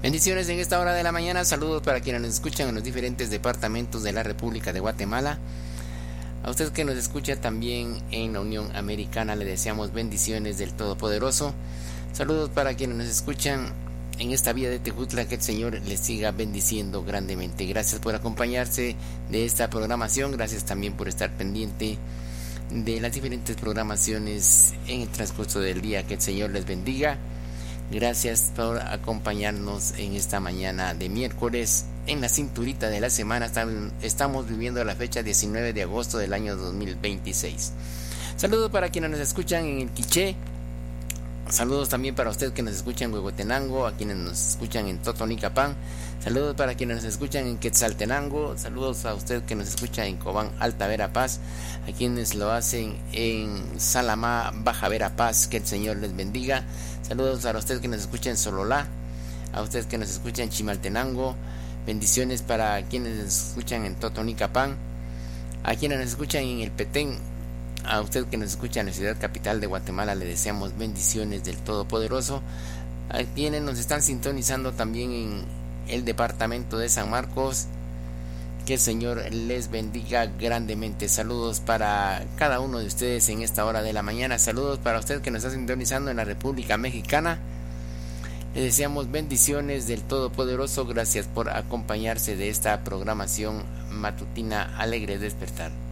Bendiciones en esta hora de la mañana. Saludos para quienes nos escuchan en los diferentes departamentos de la República de Guatemala. A usted que nos escucha también en la Unión Americana, le deseamos bendiciones del Todopoderoso. Saludos para quienes nos escuchan en esta vía de Tejutla, que el Señor les siga bendiciendo grandemente. Gracias por acompañarse de esta programación. Gracias también por estar pendiente de las diferentes programaciones en el transcurso del día. Que el Señor les bendiga. Gracias por acompañarnos en esta mañana de miércoles. En la cinturita de la semana estamos viviendo la fecha 19 de agosto del año 2026. Saludos para quienes nos escuchan en el Quiché. Saludos también para usted que nos escucha en Huehuetenango, a quienes nos escuchan en Totonicapán. Saludos para quienes nos escuchan en Quetzaltenango. Saludos a usted que nos escucha en Cobán, Alta Verapaz. A quienes lo hacen en Salamá, Baja Verapaz. Que el Señor les bendiga. Saludos a usted que nos escucha en Sololá. A usted que nos escucha en Chimaltenango. Bendiciones para quienes nos escuchan en Totonicapán. A quienes nos escuchan en el Petén. A usted que nos escucha en la ciudad capital de Guatemala, le deseamos bendiciones del Todopoderoso. A quienes nos están sintonizando también en el departamento de San Marcos, que el Señor les bendiga grandemente. Saludos para cada uno de ustedes en esta hora de la mañana. Saludos para usted que nos está sintonizando en la República Mexicana. Le deseamos bendiciones del Todopoderoso. Gracias por acompañarse de esta programación matutina Alegre Despertar.